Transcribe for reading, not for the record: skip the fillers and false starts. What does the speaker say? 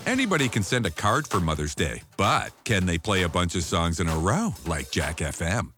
Anybody can send a card for Mother's Day, but can they play a bunch of songs in a row like Jack FM?